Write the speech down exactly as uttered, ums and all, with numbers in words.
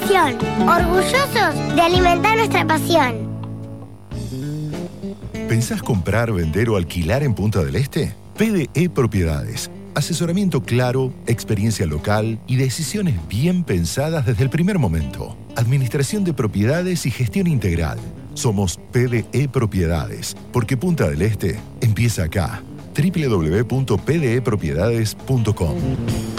Construcción, orgullosos de alimentar nuestra pasión. ¿Pensás comprar, vender o alquilar en Punta del Este? P D E Propiedades. Asesoramiento claro, experiencia local y decisiones bien pensadas desde el primer momento. Administración de propiedades y gestión integral. Somos P D E Propiedades, porque Punta del Este empieza acá. doble u doble u doble u punto p d e propiedades punto com